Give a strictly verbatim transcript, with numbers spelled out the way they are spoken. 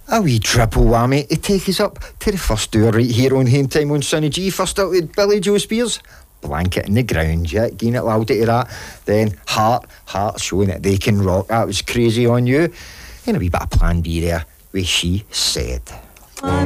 A wee triple whammy to take us up to the first hour right here on Home Time on Sunny G. First out with Billy Joe Spears, Blanket in the Ground, yeah, getting it loud to that. Then Heart, Heart showing that they can rock, that was Crazy on You. And a wee bit of Plan B there, where She Said.